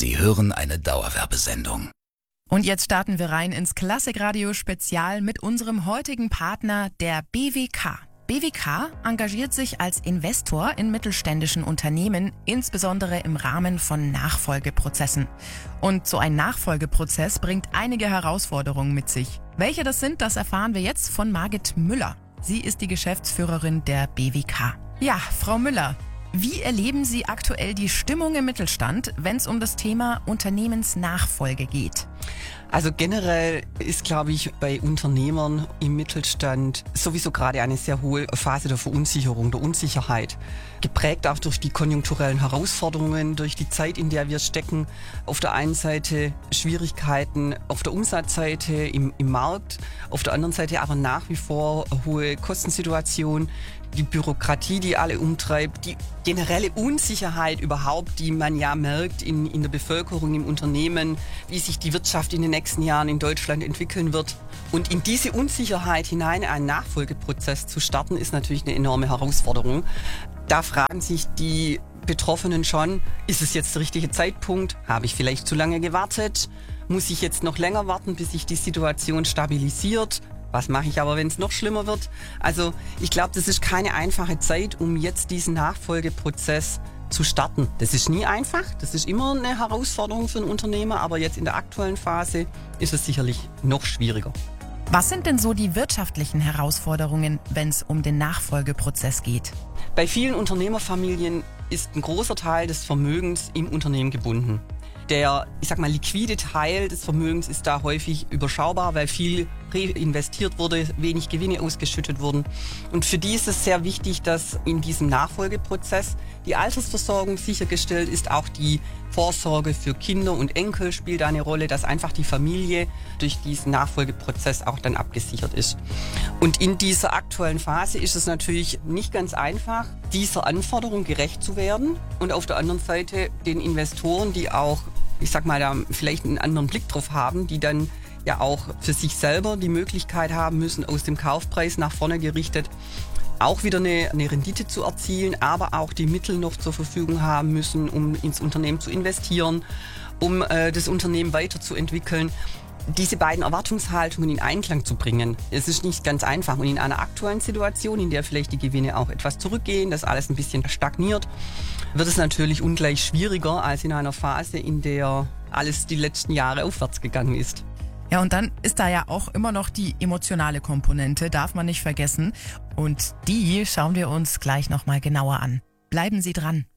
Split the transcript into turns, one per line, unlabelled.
Sie hören eine Dauerwerbesendung.
Und jetzt starten wir rein ins Klassikradio-Spezial mit unserem heutigen Partner, der BWK. BWK engagiert sich als Investor in mittelständischen Unternehmen, insbesondere im Rahmen von Nachfolgeprozessen. Und so ein Nachfolgeprozess bringt einige Herausforderungen mit sich. Welche das sind, das erfahren wir jetzt von Margit Müller. Sie ist die Geschäftsführerin der BWK. Ja, Frau Müller, wie erleben Sie aktuell die Stimmung im Mittelstand, wenn es um das Thema Unternehmensnachfolge geht?
Also generell ist, glaube ich, bei Unternehmern im Mittelstand sowieso gerade eine sehr hohe Phase der Verunsicherung, der Unsicherheit. Geprägt auch durch die konjunkturellen Herausforderungen, durch die Zeit, in der wir stecken. Auf der einen Seite Schwierigkeiten auf der Umsatzseite im Markt, auf der anderen Seite aber nach wie vor eine hohe Kostensituation. Die Bürokratie, die alle umtreibt, die generelle Unsicherheit überhaupt, die man ja merkt in der Bevölkerung, im Unternehmen, wie sich die Wirtschaft in den nächsten Jahren in Deutschland entwickeln wird. Und in diese Unsicherheit hinein einen Nachfolgeprozess zu starten, ist natürlich eine enorme Herausforderung. Da fragen sich die Betroffenen schon, ist es jetzt der richtige Zeitpunkt? Habe ich vielleicht zu lange gewartet? Muss ich jetzt noch länger warten, bis sich die Situation stabilisiert? Was mache ich aber, wenn es noch schlimmer wird? Also ich glaube, das ist keine einfache Zeit, um jetzt diesen Nachfolgeprozess zu starten. Das ist nie einfach, das ist immer eine Herausforderung für einen Unternehmer, aber jetzt in der aktuellen Phase ist es sicherlich noch schwieriger.
Was sind denn so die wirtschaftlichen Herausforderungen, wenn es um den Nachfolgeprozess geht?
Bei vielen Unternehmerfamilien ist ein großer Teil des Vermögens im Unternehmen gebunden. Der, liquide Teil des Vermögens ist da häufig überschaubar, weil viel reinvestiert wurde, wenig Gewinne ausgeschüttet wurden. Und für die ist es sehr wichtig, dass in diesem Nachfolgeprozess die Altersversorgung sichergestellt ist. Auch die Vorsorge für Kinder und Enkel spielt da eine Rolle, dass einfach die Familie durch diesen Nachfolgeprozess auch dann abgesichert ist. Und in dieser aktuellen Phase ist es natürlich nicht ganz einfach, dieser Anforderung gerecht zu werden. Und auf der anderen Seite den Investoren, die auch, da vielleicht einen anderen Blick drauf haben, die dann ja auch für sich selber die Möglichkeit haben müssen, aus dem Kaufpreis nach vorne gerichtet auch wieder eine Rendite zu erzielen, aber auch die Mittel noch zur Verfügung haben müssen, um ins Unternehmen zu investieren, um das Unternehmen weiterzuentwickeln. Diese beiden Erwartungshaltungen in Einklang zu bringen, es ist nicht ganz einfach. Und in einer aktuellen Situation, in der vielleicht die Gewinne auch etwas zurückgehen, das alles ein bisschen stagniert, wird es natürlich ungleich schwieriger als in einer Phase, in der alles die letzten Jahre aufwärts gegangen ist.
Ja, und dann ist da ja auch immer noch die emotionale Komponente, darf man nicht vergessen. Und die schauen wir uns gleich nochmal genauer an. Bleiben Sie dran.